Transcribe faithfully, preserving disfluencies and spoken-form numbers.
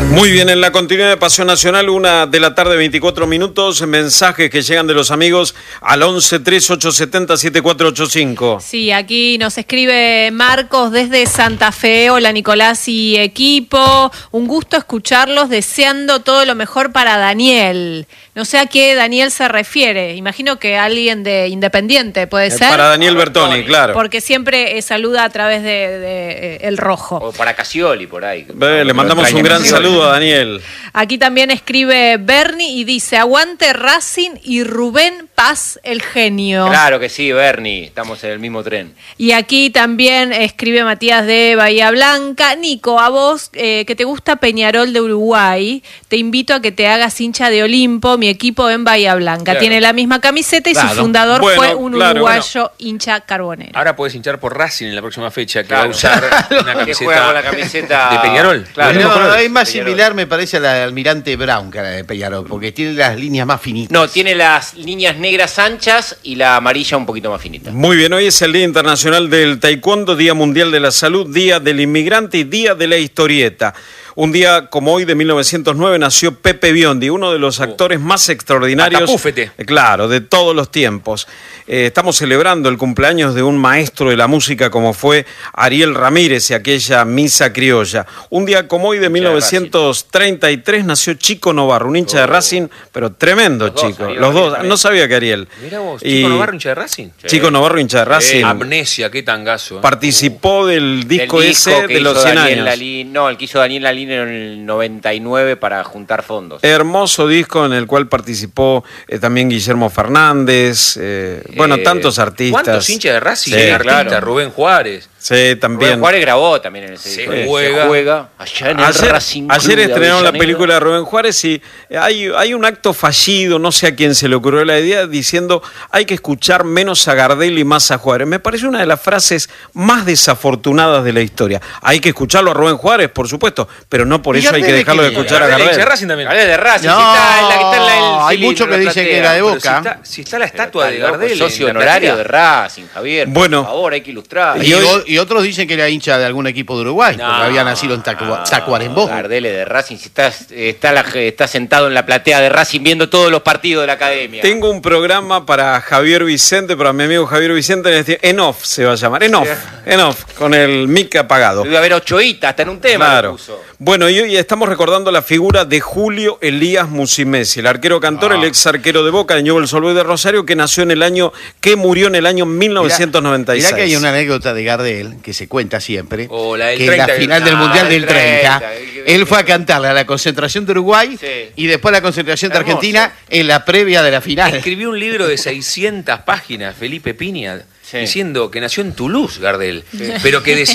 Muy bien, en la continuidad de Pasión Nacional, una de la tarde, veinticuatro minutos, mensajes que llegan de los amigos al once tres ocho siete cero siete cuatro ocho cinco. Sí, aquí nos escribe Marcos desde Santa Fe. Hola Nicolás y equipo, un gusto escucharlos, deseando todo lo mejor para Daniel. No sé a qué Daniel se refiere, imagino que alguien de Independiente puede Eh, ser. Para Daniel Bertoni, claro. Porque siempre eh, saluda a través de, de, eh, El Rojo. O para Casioli, por ahí. Ve, le mandamos un gran saludo a Daniel. Aquí también escribe Bernie y dice, aguante Racing y Rubén Paz, el genio. Claro que sí, Bernie, estamos en el mismo tren. Y aquí también escribe Matías de Bahía Blanca. Nico, a vos eh, que te gusta Peñarol de Uruguay, te invito a que te hagas hincha de Olimpo, mi equipo en Bahía Blanca. Claro. Tiene la misma camiseta y Claro. su fundador Bueno, fue un claro, uruguayo hincha carbonero. Ahora podés hinchar por Racing en la próxima fecha, que Claro. va a usar una Que juega con la camiseta camiseta de Peñarol. Claro. Los mismos No, colores. es más Peñarol. similar, me parece, a la de Almirante Brown que a la de Peñarol, porque tiene las líneas más finitas. No, tiene las líneas negras anchas y la amarilla un poquito más finita. Muy bien, hoy es el Día Internacional del Taekwondo, Día Mundial de la Salud, Día del Inmigrante y Día de la Historieta. Un día como hoy de mil novecientos nueve nació Pepe Biondi, uno de los actores más extraordinarios, Atapúfete. eh, claro, de todos los tiempos. Eh, estamos celebrando el cumpleaños de un maestro de la música como fue Ariel Ramírez y aquella misa criolla. Un día como hoy de mil novecientos treinta y tres nació Chico Novarro, un hincha de Racing, pero tremendo Los dos, chico. Ariel Los Ramírez dos, también. no sabía que Ariel. Mirá vos, Y- Chico Novarro, hincha de Racing. Chico Novarro, hincha de Racing. Amnesia, qué tangazo. ¿eh? Participó del disco, Del ese que de los hizo cien Daniel años. Lalín, no, el que hizo Daniel Lalín en el noventa y nueve para juntar fondos. Hermoso disco en el cual participó eh, también Guillermo Fernández, eh, bueno, Eh, tantos artistas. ¿Cuántos hinchas de Racing? Sí, Artista, claro. Rubén Juárez. Sí, también. Rubén Juárez grabó también en ese Se disco. juega. Se juega allá en el Ayer, Racing ayer Club de estrenaron la Avellaneda. película de Rubén Juárez y hay, hay un acto fallido, no sé a quién se le ocurrió la idea, diciendo hay que escuchar menos a Gardel y más a Juárez. Me parece una de las frases más desafortunadas de la historia. Hay que escucharlo a Rubén Juárez, por supuesto, pero no por ¿Y eso hay que Gardel dejarlo de qué? escuchar a Gardel, hincha de Gardel. Racing también. Gardel de Racing, No, si está en la, está en la- el hay cilindro, muchos que la dicen que platea. era de Pero Boca. Si está, si está la Pero estatua está de loco, Gardel. socio en la honorario platea. de Racing, Javier. Bueno. Por favor, hay que ilustrar. Y, hoy- o- y otros dicen que era hincha de algún equipo de Uruguay, No, porque había nacido en Tacua- Tacuarembó. Gardel es de Racing, si está, está, la- está sentado en la platea de Racing viendo todos los partidos de la academia. Tengo un programa para Javier Vicente, para mi amigo Javier Vicente, en off se va a llamar, en off, en off, con el mic apagado. Iba a haber Ochoita, hasta en un tema lo Claro. puso. Bueno, y hoy estamos recordando la figura de Julio Elías Musimesi, el arquero cantor, el ex arquero de Boca, de Newell's Old Boys de Rosario, que nació en el año, que murió en el año mil novecientos noventa y seis. Mirá que hay una anécdota de Gardel que se cuenta siempre, O la del que en la treinta, final del ah, Mundial del del treinta, treinta, él fue a cantarle a la concentración de Uruguay Sí. y después a la concentración de Hermoso. Argentina en la previa de la final. Escribió un libro de seiscientas páginas, Felipe Piña, Sí. diciendo que nació en Toulouse, Gardel, pero que decía